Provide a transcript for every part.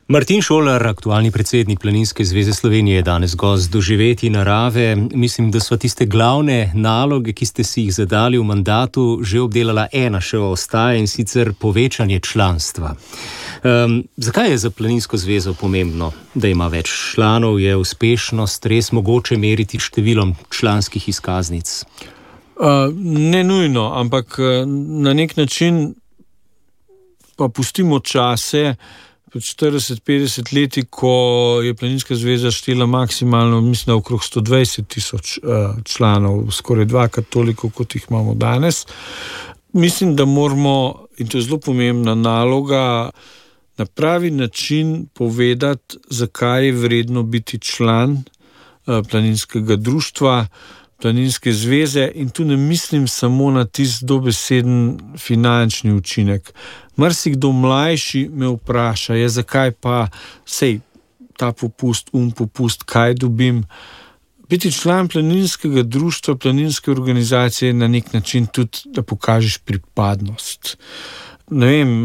Martin Šolar, aktualni predsednik Planinske zveze Slovenije, je danes gost Doživeti narave. Mislim, da so tiste glavne naloge, ki ste si jih zadali v mandatu, že obdelala, ena še ostaja, in sicer povečanje članstva. Zakaj je za Planinsko zvezo pomembno, da ima več članov? Je uspešnost res mogoče meriti številom članskih izkaznic? Ne nujno, ampak na nek način pa pustimo čase, 40-50 leti, ko je Planinska zveza štela maksimalno, mislim, okrog 120,000 članov, skoraj dvakrat toliko, kot jih imamo danes. Mislim, da moramo, in to je zelo pomembna naloga, na pravi način povedati, zakaj je vredno biti član planinskega društva, Planinske zveze, in tu ne mislim samo na tisti dobeseden finančni učinek. Marsikdo mlajši me vpraša, zakaj pa sej ta popust, popust, kaj dobim. Biti član planinskega društva, planinske organizacije je na nek način tudi, da pokažeš pripadnost. Ne vem,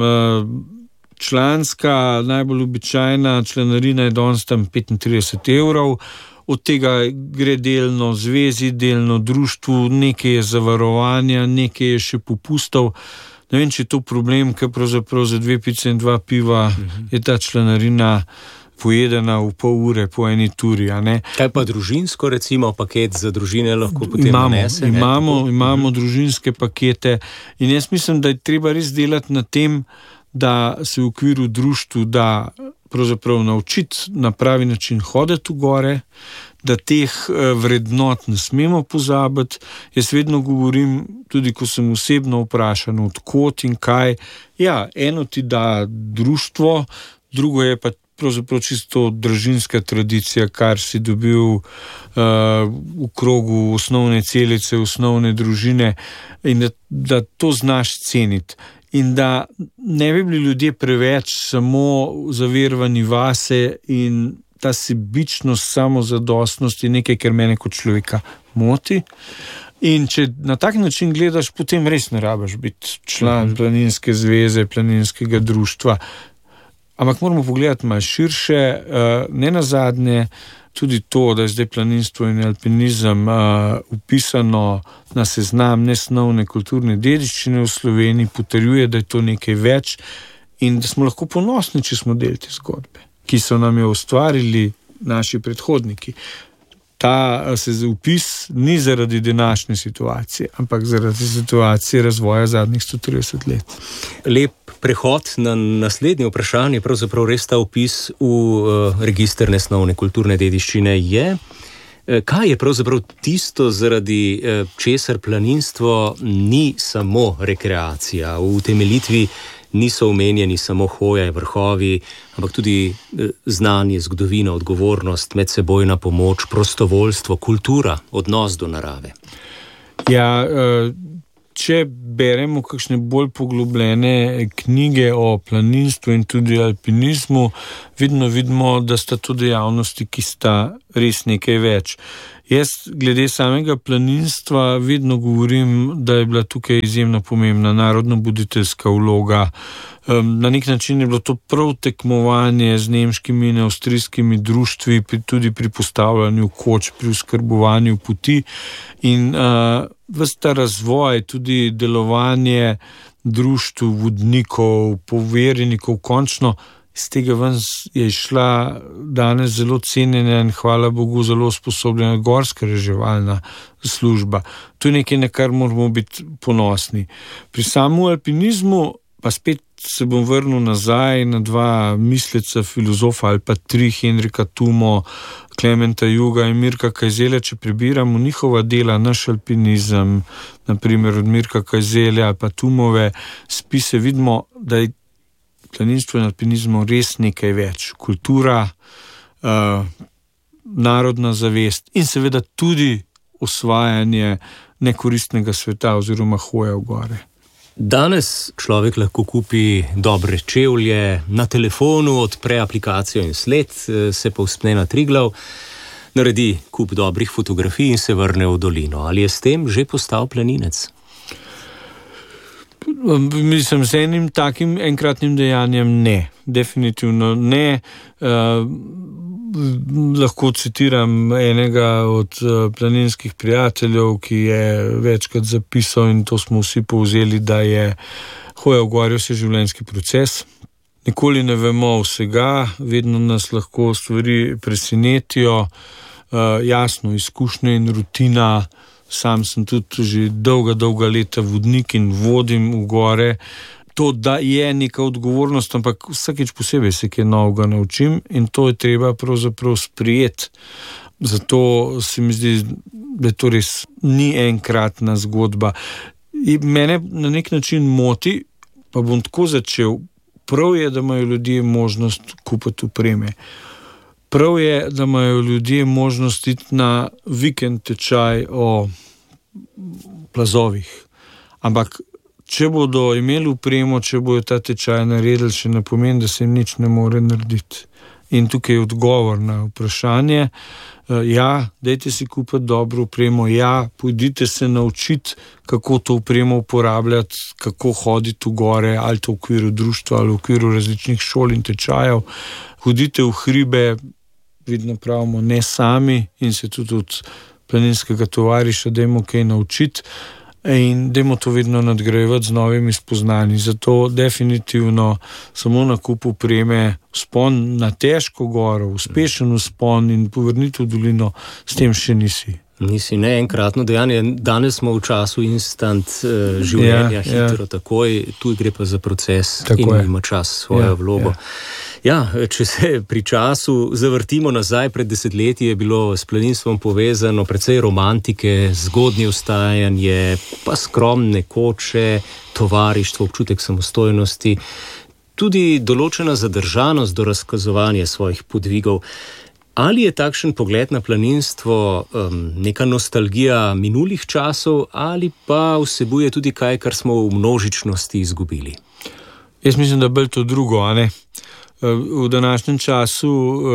članska, najbolj običajna članarina je danes tam 35 €, od tega gre delno zvezi, delno društvu, nekaj je zavarovanja, nekaj je še popustov. Ne vem, če je to problem, ker pravzaprav za 2 pice in 2 piva je ta članarina pojedena v pol ure po eni turi. Kaj pa družinsko, recimo paket za družine lahko potem nanese? Imamo družinske pakete in jaz mislim, da je treba res delati na tem, da se v okviru društvu da pravzaprav naučiti na pravi način hoditi v gore, da teh vrednot ne smemo pozabiti. Jaz vedno govorim, tudi ko sem osebno vprašan, odkot in kaj. Ja, eno ti da društvo, drugo je pa pravzaprav čisto družinska tradicija, kar si dobil v krogu osnovne celice, osnovne družine, in da to znaš ceniti. In da ne bi bili ljudje preveč samo zavirani vase, in ta sebičnost, samozadostnost je nekaj, kar mene kot človeka moti. In če na tak način gledaš, potem res ne rabiš biti član Planinske zveze, planinskega društva. Ampak moramo pogledati malo širše, ne nazadnje tudi to, da je zdaj planinstvo in alpinizem upisano na seznam nesnovne kulturne dediščine v Sloveniji, potrjuje, da je to nekaj več in da smo lahko ponosni, če smo del te zgodbe, ki so nam jo ustvarili naši predhodniki. Ta upis ni zaradi današnje situacije, ampak zaradi situacije razvoja zadnjih 130 let. Lep prehod na naslednje vprašanje, pravzaprav res ta upis v register nesnovne kulturne dediščine je. Kaj je pravzaprav tisto, zaradi česar planinstvo ni samo rekreacija? V utemeljitvi niso omenjeni samo hoja, vrhovi, ampak tudi znanje, zgodovina, odgovornost, medsebojna pomoč, prostovoljstvo, kultura, odnos do narave. Ja, če beremo kakšne bolj poglobljene knjige o planinstvu in tudi alpinizmu, vidimo, da sta to dejavnosti, ki sta res nekaj več. Jaz glede samega planinstva vedno govorim, da je bila tukaj izjemno pomembna narodno-buditeljska vloga. Na nek način je bilo to prav tekmovanje z nemškimi in avstrijskimi društvi, tudi pri postavljanju koč, pri oskrbovanju poti, in ves ta razvoj, tudi delovanje društv, vodnikov, poverjenikov, končno iz tega ven je išla danes zelo cenjena in hvala Bogu zelo sposobljena gorska reševalna služba. To je nekaj, na kar moramo biti ponosni. Pri samem alpinizmu pa spet se bom vrnil nazaj na 2 misleca filozofa ali pa 3, Henrika Tumo, Klementa Juga in Mirka Kajzela. Če prebiramo njihova dela, naš alpinizem, naprimer od Mirka Kajzela ali pa Tumove spise, vidimo, da je planinstvo in alpinizmu res nekaj več. Kultura, narodna zavest in seveda tudi osvajanje nekoristnega sveta oziroma hoja v gore. Danes človek lahko kupi dobre čevlje na telefonu, odpre aplikacijo in sled, se povzpne na Triglav, naredi kup dobrih fotografij in se vrne v dolino. Ali je s tem že postal planinec? Mislim, z enim takim enkratnim dejanjem ne, definitivno ne. Lahko citiram enega od planinskih prijateljev, ki je večkrat zapisal, in to smo vsi povzeli, da je hoja v gori vseživljenjski proces. Nikoli ne vemo vsega, vedno nas lahko stvari presenetijo, jasno, izkušnje in rutina. Sam sem tudi že dolga leta vodnik in vodim v gore. To, da je neka odgovornost, ampak vsakeč posebej se kaj novega naučim in to je treba pravzaprav sprijeti. Zato se mi zdi, da to res ni enkratna zgodba. In mene na nek način moti, pa bom tako začel, prav je, da imajo ljudje možnost kupiti opreme. Prav je, da imajo ljudje možnost iti na vikend tečaj o plazovih. Ampak če bodo imeli opremo, če bodo ta tečaj naredili, še ne pomeni, da se jim nič ne more narediti. In tukaj je odgovor na vprašanje. Ja, dajte si kupiti dobro opremo, ja, pojdite se naučiti, kako to opremo uporabljati, kako hoditi v gore, ali to v okviru društva, ali v okviru različnih šol in tečajev. Hodite v hribe, vidno pravimo, ne sami in se tudi od planinskega tovariša dajmo kaj naučiti in dajmo to vedno nadgrajevati z novimi spoznanji. Zato definitivno samo nakup opreme, vzpon na težko goro, uspešen vzpon in povrnitev v dolino, s tem še nisi. Nisi ne enkratno dejanje. Danes smo v času instant življenja, hitro, takoj, tu gre pa za proces tako in ima čas svojo vlogo. Ja, če se pri času zavrtimo nazaj, pred desetletji je bilo s planinstvom povezano precej romantike, zgodnje vstajanje, pa skromne koče, tovarištvo, občutek samostojnosti, tudi določena zadržanost do razkazovanja svojih podvigov. Ali je takšen pogled na planinstvo neka nostalgija minulih časov ali pa vsebuje tudi kaj, kar smo v množičnosti izgubili? Jaz mislim, da bolj to drugo, a ne? V današnjem času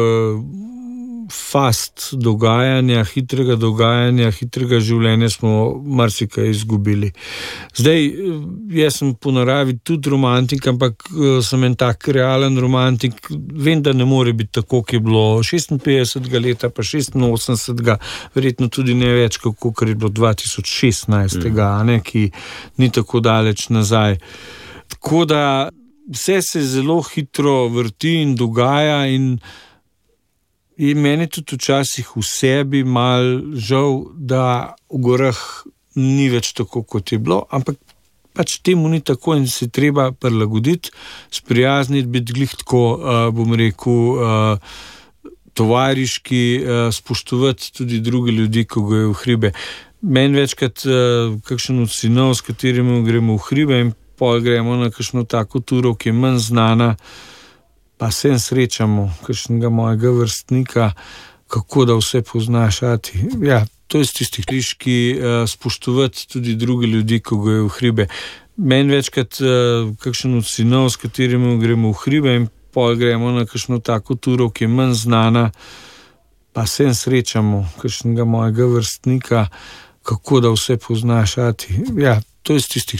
hitrega življenja smo marsikaj izgubili. Zdaj, jaz sem po naravi tudi romantik, ampak sem en tak realen romantik. Vem, da ne more biti tako, ki je bilo 56. leta, pa 86. verjetno tudi ne več, kot je bilo 2016. Ki ni tako daleč nazaj. Tako da vse se zelo hitro vrti in dogaja in meni tudi včasih v sebi mal žal, da v gorah ni več tako, kot je bilo, ampak pač temu ni tako in se treba prilagoditi, sprijazniti, biti glih tako, bom rekel, tovariški, spoštovati tudi druge ljudi, ko grejo v hribe. Meni večkrat kakšen od sinov, s katerimi gremo v hribe in pol gremo na kakšno tako turo, ki je manj znana, pa se srečamo kakšnega mojega vrstnika, kako da vse poznaš, ati. Ja, to je z tistih kliški, spoštovati tudi druge ljudi, ko grejo v hribe. Meni večkrat kakšen od sinov, s katerimi gremo v hribe in pol gremo na kakšno tako turo, ki je manj znana, pa se srečamo kakšnega mojega vrstnika, kako da vse poznaš, ati. Ja, to je z tistih